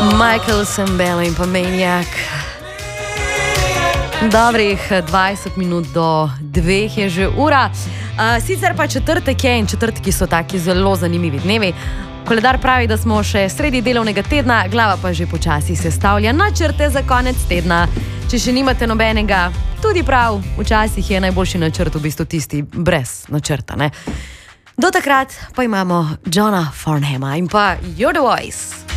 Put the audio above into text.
Michael Sembello in pa Maniac. Dobrih 20 minut do 2 je že ura. Sicer pa četrtek je in četrtki so taki zelo zanimivi dnevi. Koledar pravi, da smo še sredi delovnega tedna, glava pa že počasi sestavlja načrte za konec tedna. Če še nimate nobenega, tudi prav, včasih je najboljši načrt v bistvu tisti brez načrta, ne? Do takrat pa imamo Johna Farnhama in pa You're the Voice.